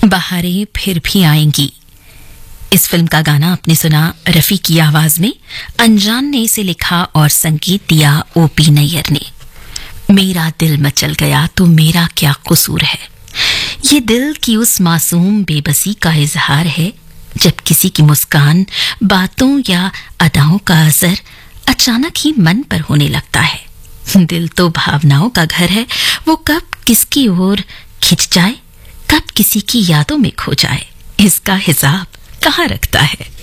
बहारें फिर भी आएंगी। इस फिल्म का गाना आपने सुना रफी की आवाज में। अनजान ने इसे लिखा और संगीत दिया ओपी नैयर ने। मेरा दिल मचल गया तो मेरा क्या कसूर है, ये दिल की उस मासूम बेबसी का इजहार है जब किसी की मुस्कान, बातों या अदाओं का असर अचानक ही मन पर होने लगता है। दिल तो भावनाओं का घर है, वो कब किसकी ओर खिंच जाए, कब किसी की यादों में खो जाए, इसका हिसाब कहाँ रखता है।